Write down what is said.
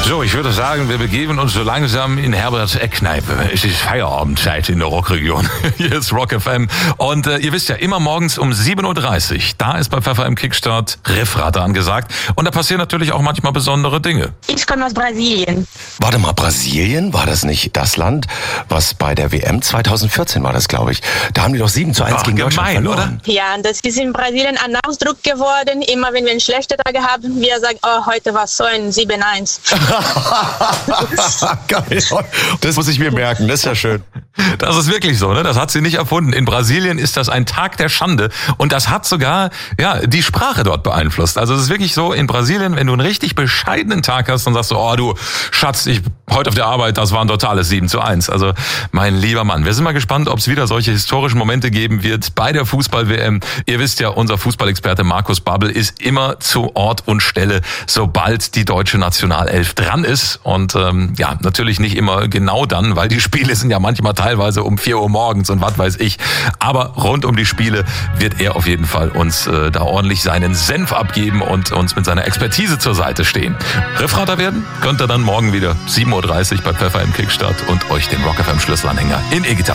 So, ich würde sagen, wir begeben uns so langsam in Herberts Eckkneipe. Es ist Feierabendzeit in der Rockregion. Hier ist Rock FM. Und ihr wisst ja, immer morgens um 7.30 Uhr, da ist bei Pfeffer im Kickstart Riffratte angesagt. Und da passieren natürlich auch manchmal besondere Dinge. Ich komme aus Brasilien. Warte mal, Brasilien? War das nicht das Land, was bei der WM 2014 war das, glaube ich? Da haben die doch 7:1 gegen Deutschland verloren. Oder? Ja, das ist in Brasilien ein Ausdruck geworden. Immer wenn wir einen schlechten Tag haben, wir sagen, oh, heute war so ein 7:1. Geil. Das muss ich mir merken, das ist ja schön. Das ist wirklich so, ne? Das hat sie nicht erfunden. In Brasilien ist das ein Tag der Schande und das hat sogar die Sprache dort beeinflusst. Also es ist wirklich so, in Brasilien, wenn du einen richtig bescheidenen Tag hast, dann sagst du, oh du Schatz, heute auf der Arbeit, das war ein totales 7:1. Also mein lieber Mann, wir sind mal gespannt, ob es wieder solche historischen Momente geben wird bei der Fußball-WM. Ihr wisst ja, unser Fußballexperte Markus Babbel ist immer zu Ort und Stelle, sobald die deutsche Nationalelf dran ist. Und natürlich nicht immer genau dann, weil die Spiele sind ja manchmal teilweise um 4 Uhr morgens und was weiß ich. Aber rund um die Spiele wird er auf jeden Fall uns da ordentlich seinen Senf abgeben und uns mit seiner Expertise zur Seite stehen. Riffratter werden könnt ihr dann morgen wieder 7.30 Uhr bei Pfeffer im Kickstart und euch den Rock FM Schlüsselanhänger in E-Gitarre